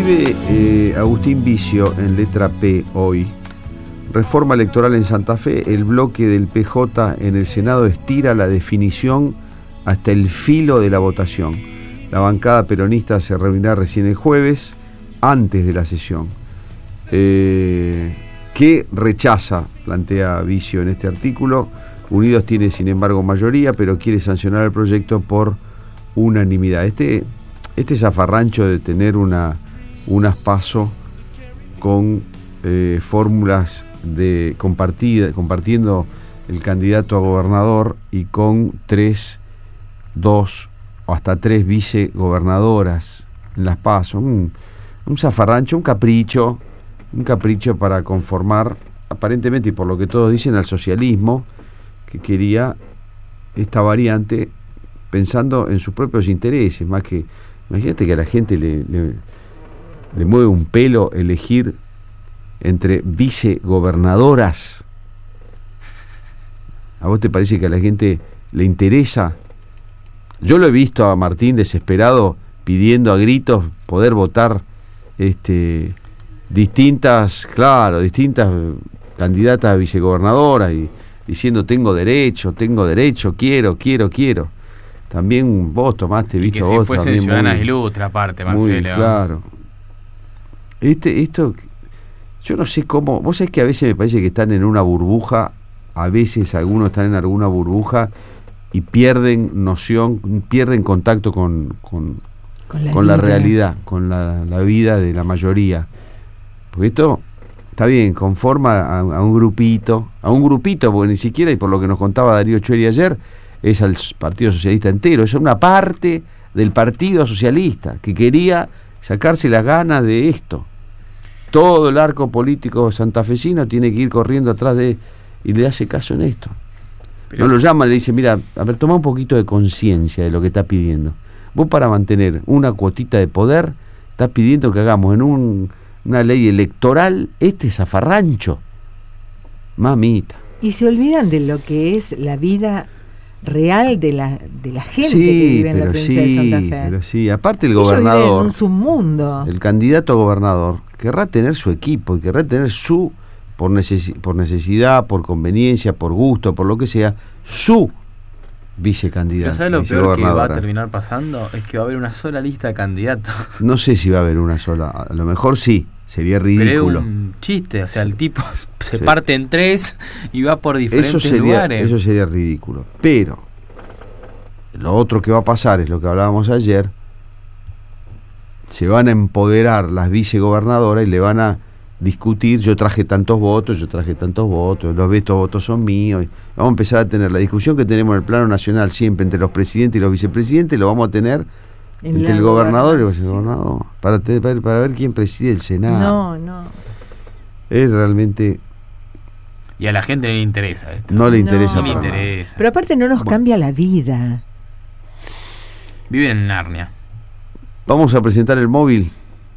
Escribe Agustín Vicio en letra P hoy. Reforma electoral en Santa Fe. El bloque del PJ en el Senado estira la definición hasta el filo de la votación. La bancada peronista se reunirá recién el jueves, antes de la sesión. ¿Qué rechaza? Plantea Vicio en este artículo. Unidos tiene, sin embargo, mayoría, pero quiere sancionar el proyecto por unanimidad. Este zafarrancho de tener unas PASO con fórmulas de compartiendo el candidato a gobernador y con 3, 2 o hasta 3 vicegobernadoras en las PASO. Un zafarrancho, un capricho para conformar, aparentemente, y por lo que todos dicen, al socialismo, que quería esta variante pensando en sus propios intereses, más que, imagínate que a la gente le mueve un pelo elegir entre vicegobernadoras. ¿A vos te parece que a la gente le interesa? Yo lo he visto a Martín desesperado pidiendo a gritos poder votar distintas candidatas a vicegobernadoras y diciendo tengo derecho, quiero. También vos tomaste, viste, vos. Que si fuesen ciudadanas ilustres aparte, Marcelo. Muy claro. Esto, yo no sé cómo, vos sabés que a veces me parece que están en una burbuja, a veces algunos están en alguna burbuja y pierden noción, pierden contacto con la realidad, con la vida de la mayoría. Porque esto está bien, conforma a un grupito, porque ni siquiera, y por lo que nos contaba Darío Chueri ayer, es al Partido Socialista entero, es una parte del Partido Socialista que quería sacarse las ganas de esto. Todo el arco político santafesino tiene que ir corriendo atrás de, y le hace caso en esto. No lo llama, le dice, mira, a ver, toma un poquito de conciencia de lo que está pidiendo. Vos, para mantener una cuotita de poder, estás pidiendo que hagamos en una ley electoral zafarrancho. Mamita. Y se olvidan de lo que es la vida real de la gente que vive en la provincia de Santa Fe. Pero sí, aparte el gobernador, viven en un submundo. El candidato a gobernador querrá tener su equipo y querrá tener por necesidad, por conveniencia, por gusto, por lo que sea, su vicecandidato. ¿Sabes lo peor que va a terminar pasando? Es que va a haber una sola lista de candidatos. No sé si va a haber una sola, a lo mejor sí, sería ridículo. Pero es un chiste, o sea, el tipo se parte en 3 y va por diferentes lugares. Eso sería ridículo. Pero lo otro que va a pasar es lo que hablábamos ayer: se van a empoderar las vicegobernadoras y le van a discutir, yo traje tantos votos, los votos son míos. Vamos a empezar a tener la discusión que tenemos en el plano nacional siempre entre los presidentes y los vicepresidentes, lo vamos a tener entre el gobernador y el vicegobernador, para ver quién preside el Senado. No. Es realmente... Y a la gente le interesa esto. No le interesa. Pero aparte no nos cambia la vida. Viven en Narnia. Vamos a presentar el móvil.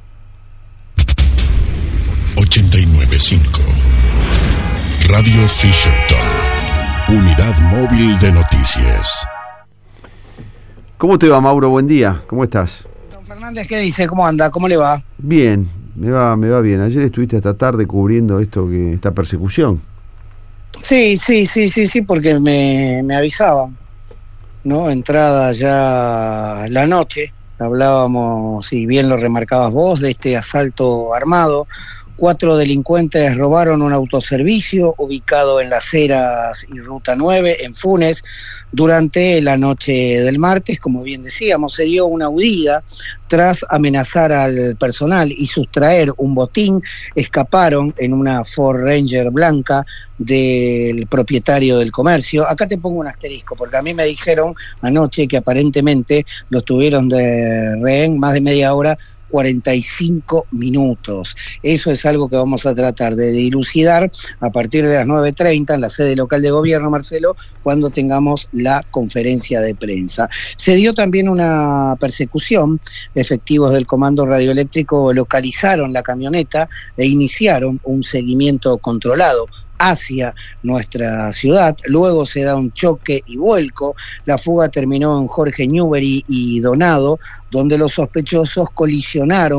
89.5 Radio Fisherton, unidad móvil de noticias. ¿Cómo te va, Mauro? Buen día, ¿cómo estás? Don Fernández, ¿qué dice? ¿Cómo anda? ¿Cómo le va? Bien, me va bien. Ayer estuviste hasta tarde cubriendo esta persecución. Sí, porque me avisaban, ¿no? Entrada ya la noche, hablábamos, si bien lo remarcabas vos, de este asalto armado. 4 delincuentes robaron un autoservicio ubicado en Las Heras y Ruta 9, en Funes, durante la noche del martes. Como bien decíamos, se dio una huida tras amenazar al personal y sustraer un botín. Escaparon en una Ford Ranger blanca del propietario del comercio. Acá te pongo un asterisco, porque a mí me dijeron anoche que aparentemente los tuvieron de rehén más de media hora, 45 minutos. Eso es algo que vamos a tratar de dilucidar a partir de las 9:30 en la sede local de gobierno, Marcelo, cuando tengamos la conferencia de prensa. Se dio también una persecución. Efectivos del Comando Radioeléctrico localizaron la camioneta e iniciaron un seguimiento controlado hacia nuestra ciudad. Luego se da un choque y vuelco. La fuga terminó en Jorge Newbery y Donado, donde los sospechosos colisionaron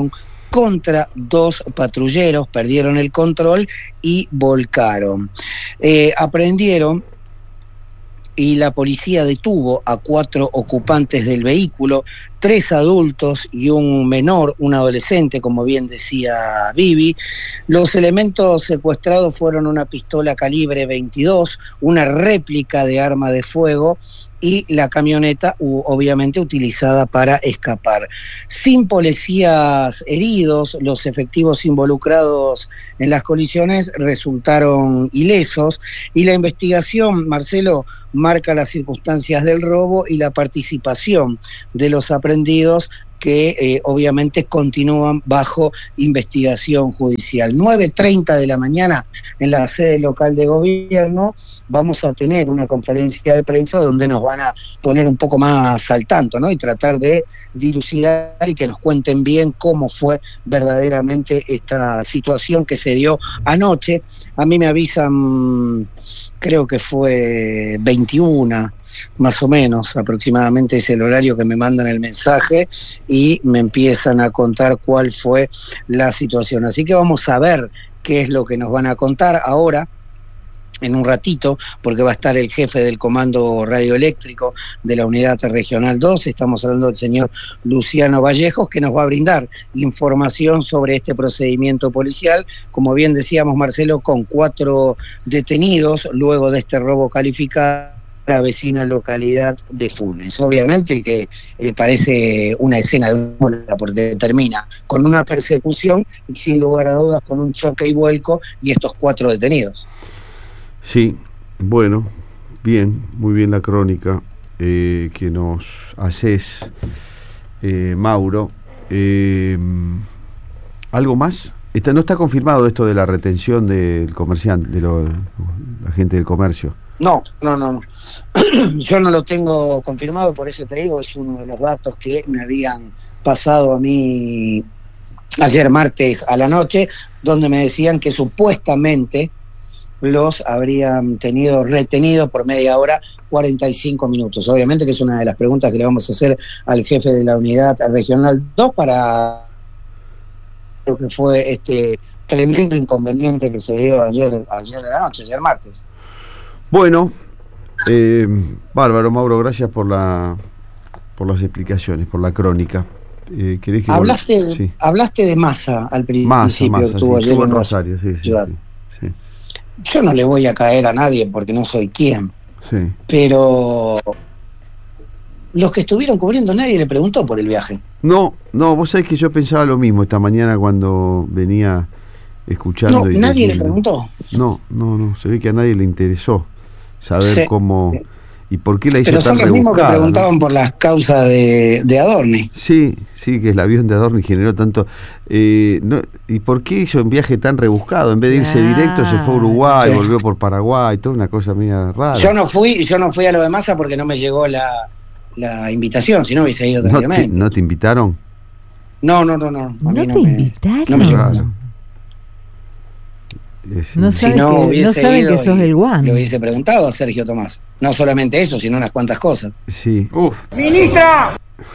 contra 2 patrulleros, perdieron el control y volcaron. Aprendieron y la policía detuvo a 4 ocupantes del vehículo, 3 adultos y un menor, un adolescente, como bien decía Vivi. Los elementos secuestrados fueron una pistola calibre 22, una réplica de arma de fuego y la camioneta obviamente utilizada para escapar. Sin policías heridos, los efectivos involucrados en las colisiones resultaron ilesos y la investigación, Marcelo, marca las circunstancias del robo y la participación de los aprendidos que obviamente continúan bajo investigación judicial. 9:30 de la mañana en la sede local de gobierno vamos a tener una conferencia de prensa donde nos van a poner un poco más al tanto, ¿no? Y tratar de dilucidar y que nos cuenten bien cómo fue verdaderamente esta situación que se dio anoche. A mí me avisan, creo que fue 21, más o menos, aproximadamente es el horario que me mandan el mensaje y me empiezan a contar cuál fue la situación. Así que vamos a ver qué es lo que nos van a contar ahora, en un ratito, porque va a estar el jefe del Comando Radioeléctrico de la Unidad Regional 2, estamos hablando del señor Luciano Vallejos, que nos va a brindar información sobre este procedimiento policial, como bien decíamos, Marcelo, con 4 detenidos luego de este robo calificado a la vecina localidad de Funes. Obviamente que parece una escena de una película, porque termina con una persecución y sin lugar a dudas con un choque y vuelco y estos 4 detenidos. Sí, bueno, bien, muy bien la crónica que nos haces, Mauro. ¿Algo más? No está confirmado esto de la retención del comerciante, de la gente del comercio. No. Yo no lo tengo confirmado, por eso te digo, es uno de los datos que me habían pasado a mí ayer martes a la noche, donde me decían que supuestamente los habrían tenido retenidos por media hora, 45 minutos. Obviamente que es una de las preguntas que le vamos a hacer al jefe de la Unidad Regional 2 para lo que fue este tremendo inconveniente que se dio ayer a la noche, ayer martes. Bueno, bárbaro, Mauro, gracias por las explicaciones, por la crónica. ¿Querés que hablaste de Massa al principio? Massa, estuvo sí, ayer en Rosario, sí. Yo no le voy a caer a nadie porque no soy quien, pero los que estuvieron cubriendo, nadie le preguntó por el viaje. No, vos sabés que yo pensaba lo mismo esta mañana cuando venía escuchando. No, nadie le preguntó. No, se ve que a nadie le interesó saber cómo y por qué la hizo tan rebuscada. Pero son los mismos que preguntaban, ¿no?, por las causas de Adorni. Sí, que el avión de Adorni generó tanto. ¿Y por qué hizo un viaje tan rebuscado? En vez de irse directo, se fue a Uruguay, volvió por Paraguay, toda una cosa media rara. Yo no fui a lo de Massa porque no me llegó la invitación, si no hubiese ido tranquilamente. ¿No te invitaron? No. ¿No te invitaron? No me llegó. No saben que sos el guam. Le hubiese preguntado a Sergio Tomás. No solamente eso, sino unas cuantas cosas. Sí. ¡Ministra!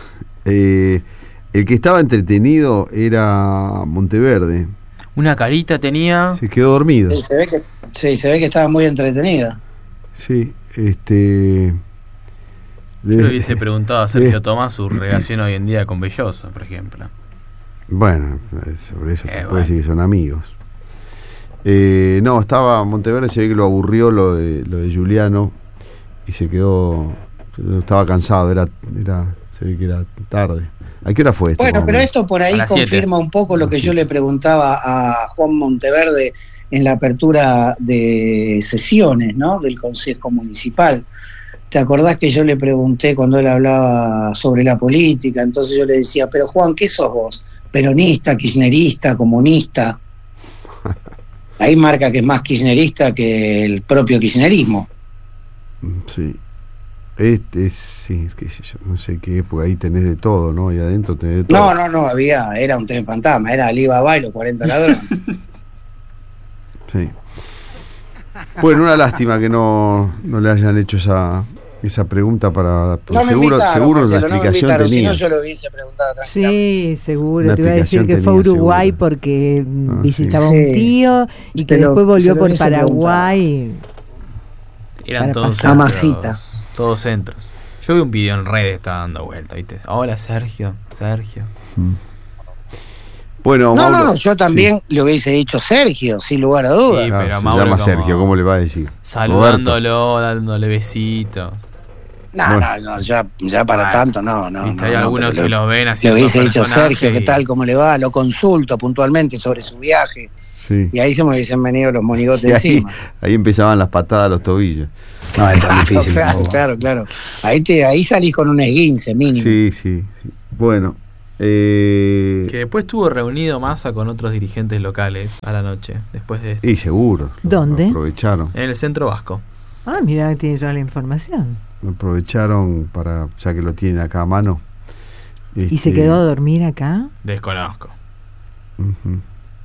El que estaba entretenido era Monteverde. Una carita tenía. Se quedó dormido. Se ve que estaba muy entretenida. Sí, Yo le hubiese preguntado a Sergio Tomás su relación hoy en día con Belloso, por ejemplo. Bueno, sobre eso te puedo decir que son amigos. No, estaba Monteverde, se ve que lo aburrió lo de Giuliano y se quedó, estaba cansado, se ve que era tarde. ¿A qué hora fue esto? Bueno, pero esto por ahí confirma un poco lo que yo le preguntaba a Juan Monteverde en la apertura de sesiones, ¿no?, del Consejo Municipal. ¿Te acordás que yo le pregunté cuando él hablaba sobre la política? Entonces yo le decía, pero Juan, ¿qué sos vos? ¿Peronista, kirchnerista, comunista? Ahí marca que es más kirchnerista que el propio kirchnerismo. Sí. Sí, es que yo no sé qué época ahí tenés de todo, ¿no? Y adentro tenés de todo. No, era un tren fantasma, era Alibaba y los 40 ladrones. Sí. Bueno, una lástima que no le hayan hecho esa pregunta para... No me seguro invitaron, una Marcelo, explicación no me tenía. Si no, yo lo hubiese preguntado tranquilamente. Sí, seguro. Una Te iba a decir explicación que fue a tenía, Uruguay seguro. porque visitaba sí. un tío y que Se lo- después se volvió lo por hubiese Paraguay. Eran Para todos pasar. centros. Amasita. Todos centros. Yo vi un video en redes, estaba dando vuelta, ¿viste? Hola, Sergio. Bueno, No, Mauro, yo también le hubiese dicho Sergio, sin lugar a dudas. Sí, claro, pero se Mauro llama como- Sergio, ¿cómo le va a decir? Saludándolo, dándole besitos. No, Bueno. ya para Ah, tanto, no. Viste, hay algunos pero que lo ven le haciendo hubiese dicho personaje Sergio, ¿qué y- tal? ¿Cómo le va? Lo consulto puntualmente sobre su viaje. Sí. Y ahí se me hubiesen venido los monigotes Y ahí, encima. ahí empezaban las patadas a los tobillos. No, es tan difícil. Claro. Ahí salís con un esguince mínimo. Sí. Bueno. Que después estuvo reunido Massa con otros dirigentes locales a la noche, después de esto, Y seguro. ¿Dónde? Aprovecharon. en el centro vasco. Ah, mira, tiene toda la información. Aprovecharon para, ya que lo tienen acá a mano. ¿Y se quedó a dormir acá? Desconozco. Ujú.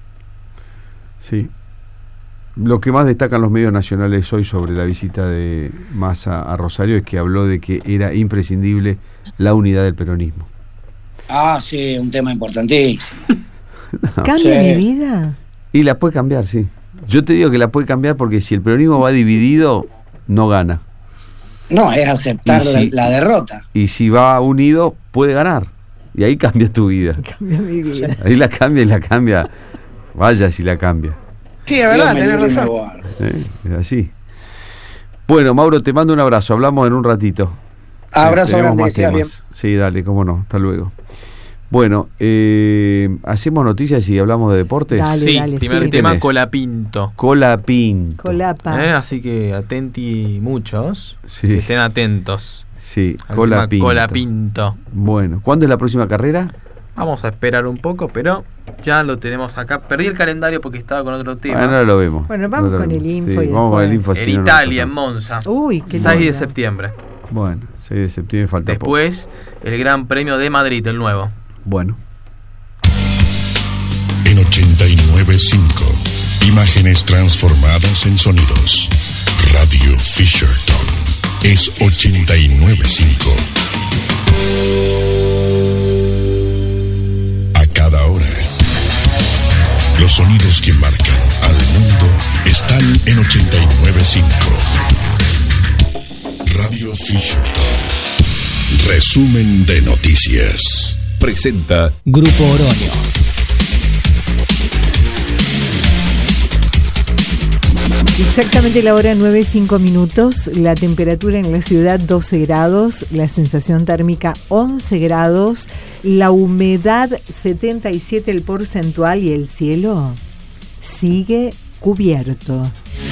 Sí. Lo que más destacan los medios nacionales hoy sobre la visita de Massa a Rosario es que habló de que era imprescindible la unidad del peronismo. Ah, sí, un tema importantísimo. ¿Cambia Sí. mi vida? Y la puede cambiar, sí. Yo te digo que la puede cambiar porque si el peronismo va dividido, no gana. No, es aceptar Y sí. la derrota. Y si va unido, puede ganar. Y ahí cambia tu vida. Cambia mi vida. Ahí la cambia y la cambia. Vaya si la cambia. Sí, es verdad, Dios me tenés libre y me razón. guarde. Es así. Bueno, Mauro, te mando un abrazo. Hablamos en un ratito. Abrazo Tenemos grande, más que sigas temas. bien. Sí, dale, cómo no. Hasta luego. Bueno, hacemos noticias y hablamos de deportes. Dale. Sí, primer sí. tema, ¿Tenés? Colapinto. Colapinto. Colapa. Así que atenti muchos, Sí. que estén atentos. Sí, al tema Colapinto. Colapinto. Bueno, ¿cuándo es la próxima carrera? Vamos a esperar un poco, pero ya lo tenemos acá. Perdí el calendario porque estaba con otro tema. Ahora lo vemos. Bueno, vamos Ahora lo con el vemos. info Sí, y vamos con el info. después. si En no, no Italia, en pasa. Monza. Uy, qué 6 de lindo. septiembre. Bueno, 6 de septiembre falta poco. Después, el Gran Premio de Madrid, el nuevo. Bueno. En 89.5, imágenes transformadas en sonidos. Radio Fisherton es 89.5. A cada hora, los sonidos que marcan al mundo están en 89.5. Radio Fisherton. Resumen de noticias. Presenta Grupo Oroño. Exactamente la hora 9:05, la temperatura en la ciudad 12 grados, la sensación térmica 11 grados, la humedad 77 el porcentual y el cielo sigue cubierto.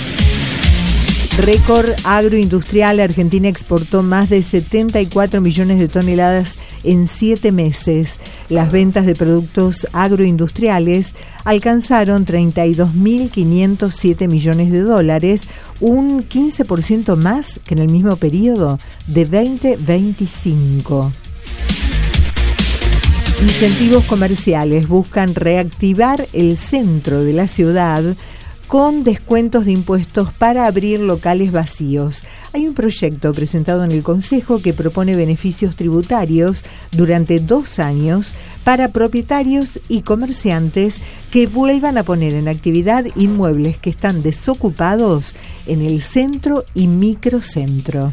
Récord agroindustrial, Argentina exportó más de 74 millones de toneladas en 7 meses. Las ventas de productos agroindustriales alcanzaron 32.507 millones de dólares, un 15% más que en el mismo periodo de 2025. Incentivos comerciales buscan reactivar el centro de la ciudad con descuentos de impuestos para abrir locales vacíos. Hay un proyecto presentado en el Consejo que propone beneficios tributarios durante 2 años para propietarios y comerciantes que vuelvan a poner en actividad inmuebles que están desocupados en el centro y microcentro.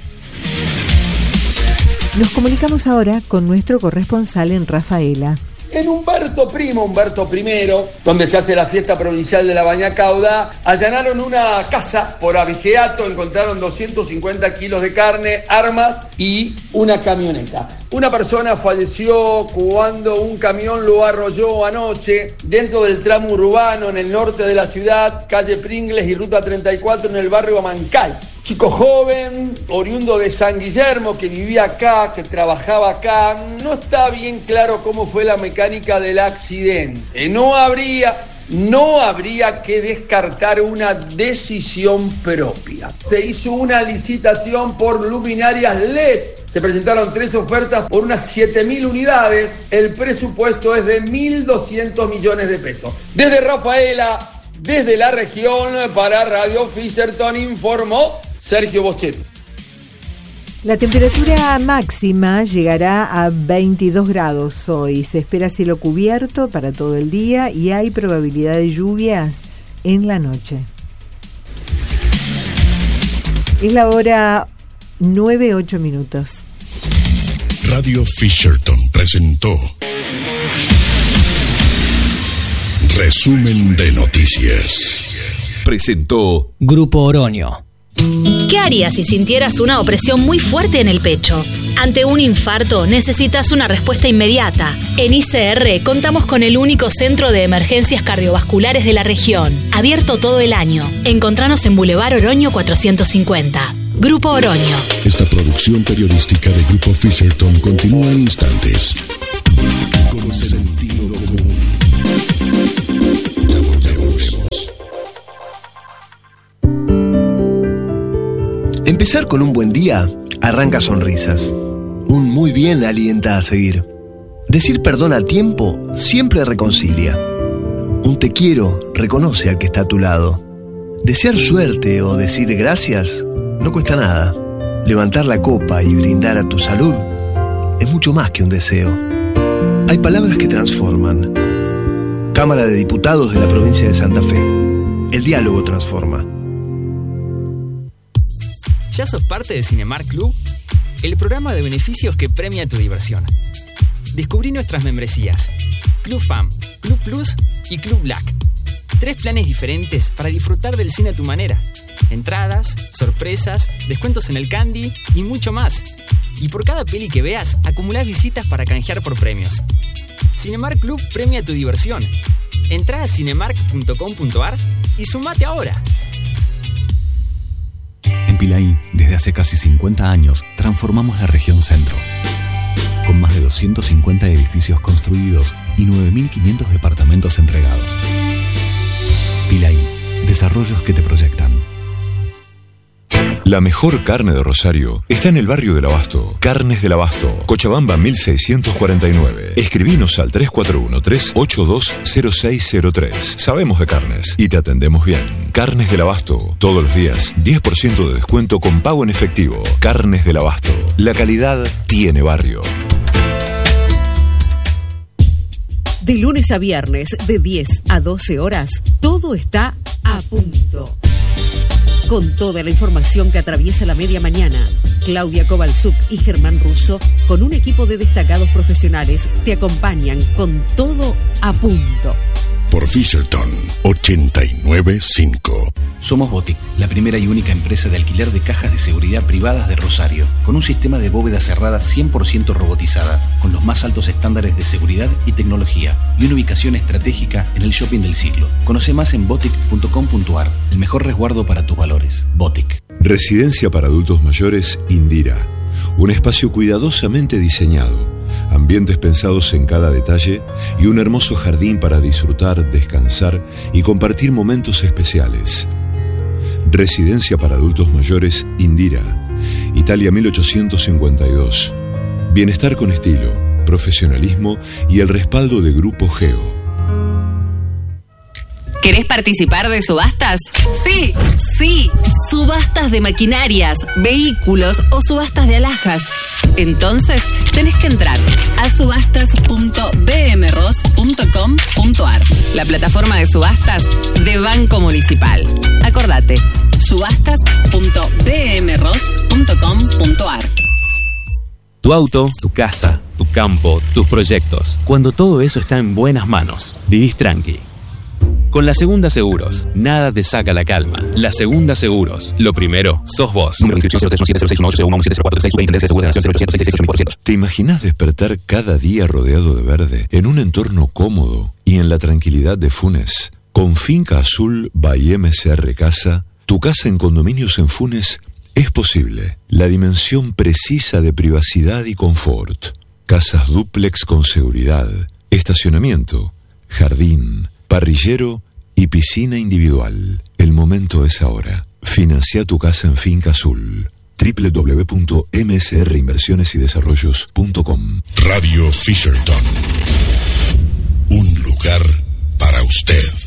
Nos comunicamos ahora con nuestro corresponsal en Rafaela. En Humberto Primo, Humberto I, donde se hace la fiesta provincial de la Bañacauda, allanaron una casa por abigeato, encontraron 250 kilos de carne, armas y una camioneta. Una persona falleció cuando un camión lo arrolló anoche dentro del tramo urbano en el norte de la ciudad, calle Pringles y ruta 34 en el barrio Amancay. Chico joven, oriundo de San Guillermo, que vivía acá, que trabajaba acá. No está bien claro cómo fue la mecánica del accidente. No habría que descartar una decisión propia. Se hizo una licitación por luminarias LED. Se presentaron 3 ofertas por unas 7.000 unidades. El presupuesto es de 1.200 millones de pesos. Desde Rafaela, desde la región, para Radio Fisherton informó Sergio Boschetto. La temperatura máxima llegará a 22 grados hoy. Se espera cielo cubierto para todo el día y hay probabilidad de lluvias en la noche. Es la hora 9:08 minutos. Radio Fisherton presentó Resumen de Noticias. Presentó Grupo Oroño. ¿Qué harías si sintieras una opresión muy fuerte en el pecho? Ante un infarto necesitas una respuesta inmediata. En ICR contamos con el único centro de emergencias cardiovasculares de la región, abierto todo el año. Encontranos en Boulevard Oroño 450. Grupo Oroño. Esta producción periodística de Grupo Fisherton continúa en instantes. Con sentido común. Ya volvemos. Empezar con un buen día arranca sonrisas. Un muy bien alienta a seguir. Decir perdón a tiempo siempre reconcilia. Un te quiero reconoce al que está a tu lado. Desear suerte o decir gracias no cuesta nada. Levantar la copa y brindar a tu salud es mucho más que un deseo. Hay palabras que transforman. Cámara de Diputados de la provincia de Santa Fe. El diálogo transforma. ¿Ya sos parte de Cinemark Club? El programa de beneficios que premia tu diversión. Descubrí nuestras membresías: Club Fam, Club Plus y Club Black. 3 planes diferentes para disfrutar del cine a tu manera. Entradas, sorpresas, descuentos en el candy y mucho más. Y por cada peli que veas, acumulás visitas para canjear por premios. Cinemark Club premia tu diversión. Entrá a cinemark.com.ar y sumate ahora. En Pilaí, desde hace casi 50 años, transformamos la región centro. Con más de 250 edificios construidos y 9.500 departamentos entregados. Pilaí, desarrollos que te proyectan. La mejor carne de Rosario está en el barrio del Abasto. Carnes del Abasto, Cochabamba 1649. Escribinos al 3413-820603. Sabemos de carnes y te atendemos bien. Carnes del Abasto, todos los días 10% de descuento con pago en efectivo. Carnes del Abasto, la calidad tiene barrio. De lunes a viernes, de 10 a 12 horas, todo está a punto. Con toda la información que atraviesa la media mañana, Claudia Kovalchuk y Germán Russo, con un equipo de destacados profesionales, te acompañan con todo a punto. Por Fisherton 895. Somos Botic, la primera y única empresa de alquiler de cajas de seguridad privadas de Rosario, con un sistema de bóveda cerrada 100% robotizada, con los más altos estándares de seguridad y tecnología, y una ubicación estratégica en el shopping del Ciclo. Conoce más en botic.com.ar, el mejor resguardo para tus valores. Botic. Residencia para adultos mayores Indira, un espacio cuidadosamente diseñado, ambientes pensados en cada detalle y un hermoso jardín para disfrutar, descansar y compartir momentos especiales. Residencia para adultos mayores Indira, Italia 1852. Bienestar con estilo, profesionalismo y el respaldo de Grupo Geo. ¿Querés participar de subastas? Sí, sí. Subastas de maquinarias, vehículos o subastas de alhajas. Entonces, tenés que entrar a subastas.bmros.com.ar, la plataforma de subastas de Banco Municipal. Acordate, subastas.bmros.com.ar. Tu auto, tu casa, tu campo, tus proyectos. Cuando todo eso está en buenas manos, vivís tranqui. Con La Segunda Seguros, nada te saca la calma. La Segunda Seguros, lo primero, sos vos. Número de inscripción 03170617043620 ¿Te imaginas despertar cada día rodeado de verde, en un entorno cómodo y en la tranquilidad de Funes? Con Finca Azul by MCR Casa, tu casa en condominios en Funes es posible. La dimensión precisa de privacidad y confort. Casas dúplex con seguridad, estacionamiento, jardín, parrillero y piscina individual. El momento es ahora. Financia tu casa en Finca Azul. www.msrinversionesidesarrollos.com. Radio Fisherton. Un lugar para usted.